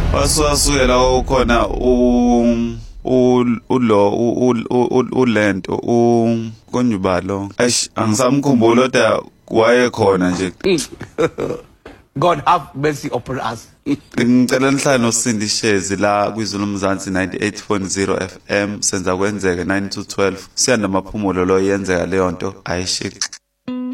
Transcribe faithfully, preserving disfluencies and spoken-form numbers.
wasukela ukhona u ulo ulento ukonjubalo eish angisamkhumbula kodwa wayekhona nje. God have mercy upon us. Ngicela nihlale noSindi Shezi la kwiZulu Mzansi ninety-eight point zero F M senza kwenzeke nine to twelve siyanda maphumulo lo yenzeka leyo nto ayishixi.